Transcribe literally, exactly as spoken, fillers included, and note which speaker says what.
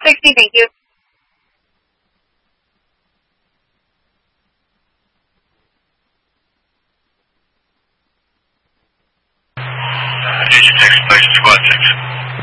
Speaker 1: sixty, thank you.
Speaker 2: Agent takes place, squad six.